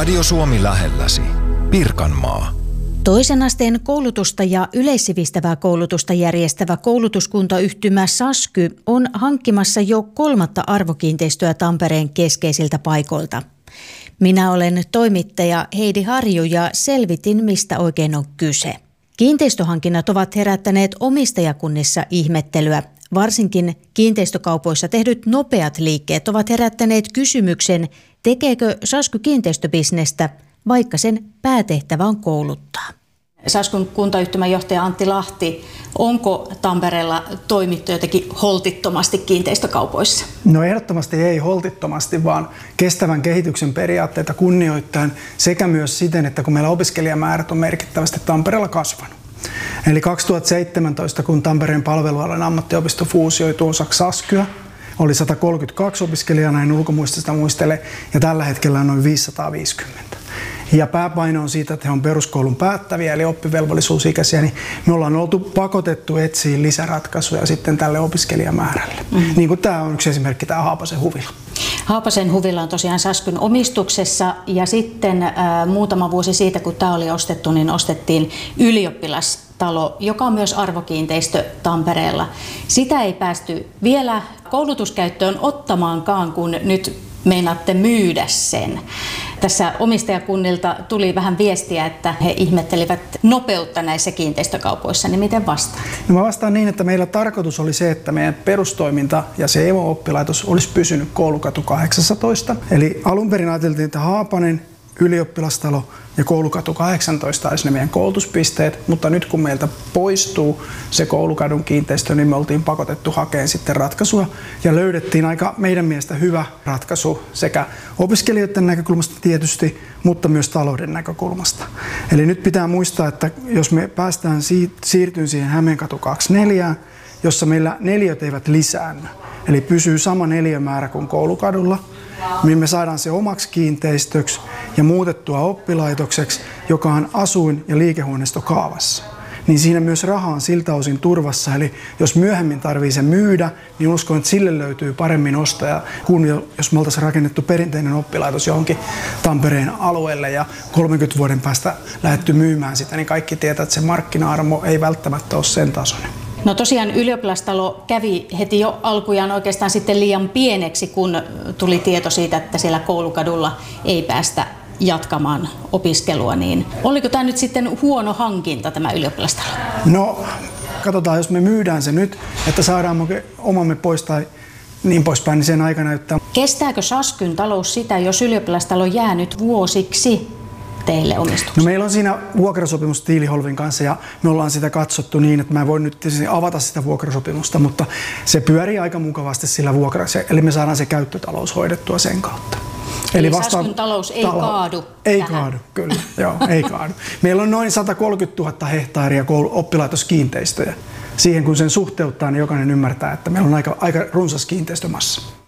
Radio Suomi lähelläsi. Pirkanmaa. Toisen asteen koulutusta ja yleissivistävää koulutusta järjestävä koulutuskuntayhtymä SASKY on hankkimassa jo 3. arvokiinteistöä Tampereen keskeisiltä paikoilta. Minä olen toimittaja Heidi Harju ja selvitin, mistä oikein on kyse. Kiinteistöhankinnat ovat herättäneet omistajakunnissa ihmettelyä. Varsinkin kiinteistökaupoissa tehdyt nopeat liikkeet ovat herättäneet kysymyksen, tekeekö SASKY kiinteistöbisnestä, vaikka sen päätehtävä on kouluttaa. SASKYn kuntayhtymän johtaja Antti Lahti, onko Tampereella toimittu jotenkin holtittomasti kiinteistökaupoissa? No ehdottomasti ei holtittomasti, vaan kestävän kehityksen periaatteita kunnioittaen sekä myös siten, että kun meillä opiskelijamäärät on merkittävästi Tampereella kasvanut. Eli 2017, kun Tampereen palvelualan ammattiopisto fuusioituu osaksi SASKYä, oli 132 opiskelijaa, näin ulkomuistista muistelee, ja tällä hetkellä on noin 550. Ja pääpaino on siitä, että he on peruskoulun päättäviä, eli oppivelvollisuusikäisiä, niin me ollaan oltu pakotettu etsiä lisäratkaisuja sitten tälle opiskelijamäärälle. Niin kuin tämä on yksi esimerkki, tämä Haapasen huvila. Haapasen huvila on tosiaan SASKYn omistuksessa, ja sitten muutama vuosi siitä, kun tämä oli ostettu, niin ostettiin ylioppilastalo, joka on myös arvokiinteistö Tampereella. Sitä ei päästy vielä koulutuskäyttöön ottamaankaan, kun nyt meinaatte myydä sen. Tässä omistajakunnilta tuli vähän viestiä, että he ihmettelivät nopeutta näissä kiinteistökaupoissa, niin miten vastaat? No mä vastaan niin, että meillä tarkoitus oli se, että meidän perustoiminta ja se emo-oppilaitos olisi pysynyt Koulukatu 18. Eli alun perin ajateltiin, että Haapanen, ylioppilastalo ja Koulukatu 18 olisi ne meidän koulutuspisteet, mutta nyt kun meiltä poistuu se Koulukadun kiinteistö, niin me oltiin pakotettu hakemaan sitten ratkaisua ja löydettiin aika meidän mielestä hyvä ratkaisu sekä opiskelijoiden näkökulmasta tietysti, mutta myös talouden näkökulmasta. Eli nyt pitää muistaa, että jos me päästään siirtymään siihen Hämeenkatu 24, jossa meillä neliöt eivät lisäänny, eli pysyy sama neliömäärä kuin Koulukadulla, niin me saadaan se omaksi kiinteistöksi ja muutettua oppilaitokseksi, joka on asuin- ja liikehuoneistokaavassa. Niin siinä myös raha on siltä osin turvassa, eli jos myöhemmin tarvitsee sen myydä, niin uskon, että sille löytyy paremmin ostaja kuin jos me oltaisiin rakennettu perinteinen oppilaitos johonkin Tampereen alueelle ja 30 vuoden päästä lähdetty myymään sitä, niin kaikki tietää, että se markkina-arvo ei välttämättä ole sen tasoinen. No tosiaan ylioppilastalo kävi heti jo alkujaan oikeastaan sitten liian pieneksi, kun tuli tieto siitä, että siellä Koulukadulla ei päästä jatkamaan opiskelua. Niin oliko tämä nyt sitten huono hankinta, tämä ylioppilastalo? No katsotaan, jos me myydään se nyt, että saadaan omamme pois tai niin poispäin, niin sen aika näyttää. Kestääkö SASKYn talous sitä, jos ylioppilastalo jää nyt vuosiksi teille omistukseen? No meillä on siinä vuokrasopimus Tiiliholvin kanssa ja me ollaan sitä katsottu niin, että mä en voi nyt avata sitä vuokrasopimusta, mutta se pyörii aika mukavasti sillä eli me saadaan se käyttötalous hoidettua sen kautta. Eli SASKYn talous ei kaadu Ei tähän. kaadu, kyllä. Joo, ei kaadu. Meillä on noin 130 000 hehtaaria oppilaitoskiinteistöjä. Siihen kun sen suhteuttaa, niin jokainen ymmärtää, että meillä on aika runsas kiinteistömassa.